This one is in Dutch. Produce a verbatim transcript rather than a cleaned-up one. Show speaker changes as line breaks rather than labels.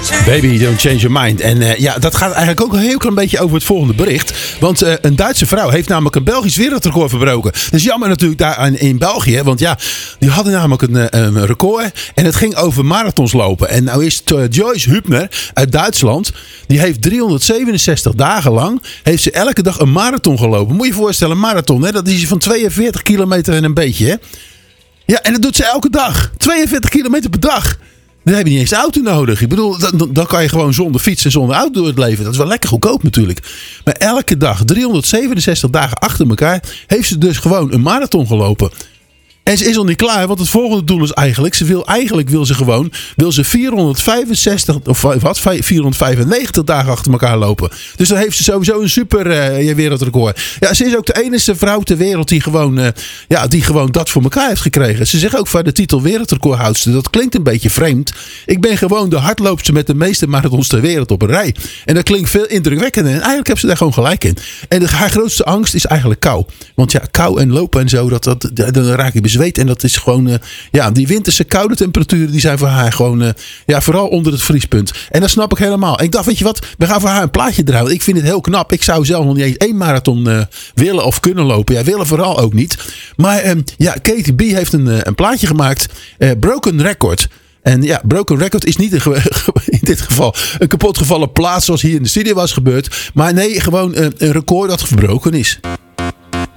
Baby, don't change your mind. En uh, ja, dat gaat eigenlijk ook een heel klein beetje over het volgende bericht. Want uh, een Duitse vrouw heeft namelijk een Belgisch wereldrecord verbroken. Dat is jammer natuurlijk daar in, in België. Want ja, die hadden namelijk een, een record. En het ging over marathons lopen. En nou is het uh, Joyce Hübner uit Duitsland. Die heeft driehonderdzevenenzestig dagen lang. Heeft ze elke dag een marathon gelopen. Moet je je voorstellen, een marathon. Hè? Dat is van tweeënveertig kilometer en een beetje. Hè? Ja, en dat doet ze elke dag. tweeënveertig kilometer per dag. Dan heb je niet eens de auto nodig. Ik bedoel, dan, dan kan je gewoon zonder fiets en zonder auto door het leven. Dat is wel lekker goedkoop natuurlijk. Maar elke dag, driehonderdzevenenzestig dagen achter elkaar, heeft ze dus gewoon een marathon gelopen. En ze is al niet klaar, want het volgende doel is eigenlijk, ze wil eigenlijk wil ze gewoon, wil ze vierhonderdvijfenzestig of wat, vierhonderdvijfennegentig dagen achter elkaar lopen. Dus dan heeft ze sowieso een super uh, wereldrecord. Ja, ze is ook de enige vrouw ter wereld die gewoon, uh, ja, die gewoon dat voor elkaar heeft gekregen. Ze zegt ook van de titel wereldrecordhoudster. Dat klinkt een beetje vreemd. Ik ben gewoon de hardloopster met de meeste marathons ter wereld op een rij. En dat klinkt veel indrukwekkender. En eigenlijk heeft ze daar gewoon gelijk in. En de, haar grootste angst is eigenlijk kou. Want ja, kou en lopen en zo, dat, dat, dan raak je bezweet. En dat is gewoon, uh, ja, die winterse koude temperaturen, die zijn voor haar gewoon, uh, ja, vooral onder het vriespunt. En dat snap ik helemaal. En ik dacht, weet je wat, we gaan voor haar een plaatje draaien. Ik vind het heel knap. Ik zou zelf nog niet eens één marathon uh, willen of kunnen lopen. Ja, willen vooral ook niet. Maar um, ja, Katie B heeft een, uh, een plaatje gemaakt. Uh, Broken Record. En ja, Broken Record is niet in, in dit geval een kapotgevallen plaat zoals hier in de studio was gebeurd. Maar nee, gewoon uh, een record dat verbroken is.